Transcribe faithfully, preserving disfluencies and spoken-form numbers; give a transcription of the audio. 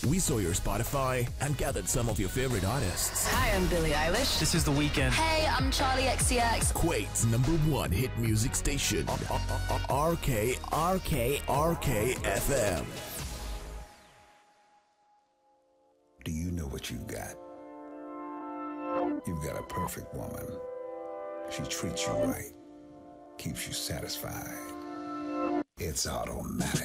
We saw your Spotify and gathered some of your favorite artists. Hi, I'm Billie Eilish. This is The Weeknd. Hey, I'm Charlie X C X. Kuwait's number one hit music station. R K, R K, R K F M. Do you know what you've got? You've got a perfect woman. She treats you right, keeps you satisfied. It's automatic.